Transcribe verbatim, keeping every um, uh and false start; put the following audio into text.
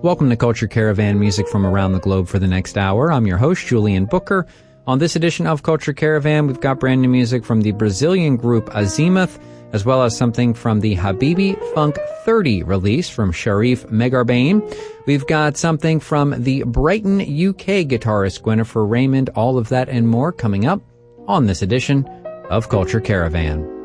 Welcome to Culture Caravan, music from around the globe for the next hour. I'm your host, Julian Booker. On this edition of Culture Caravan, we've got brand new music from the Brazilian group Azimuth, as well as something from the Habibi Funk thirty release from Sharif Megarbain. We've got something from the Brighton, U K guitarist Gwynnifer Raymond. All of that and more coming up on this edition of Culture Caravan.